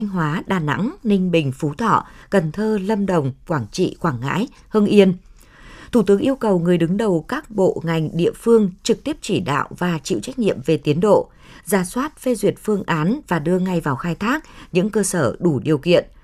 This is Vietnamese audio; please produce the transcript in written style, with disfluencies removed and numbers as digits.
Thanh Hóa, Đà Nẵng, Ninh Bình, Phú Thọ, Cần Thơ, Lâm Đồng, Quảng Trị, Quảng Ngãi, Hưng Yên. Thủ tướng yêu cầu người đứng đầu các bộ ngành địa phương trực tiếp chỉ đạo và chịu trách nhiệm về tiến độ, rà soát phê duyệt phương án và đưa ngay vào khai thác những cơ sở đủ điều kiện,